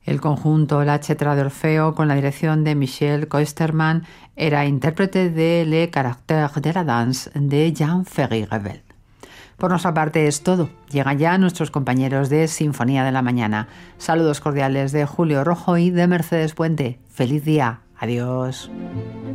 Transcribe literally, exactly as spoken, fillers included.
El conjunto La Chetra de Orfeo, con la dirección de Michel Koesterman, era intérprete de Le Caractère de la Danse de Jean Ferry-Revel. Por nuestra parte es todo. Llegan ya nuestros compañeros de Sinfonía de la Mañana. Saludos cordiales de Julio Rojo y de Mercedes Puente. ¡Feliz día! Adiós.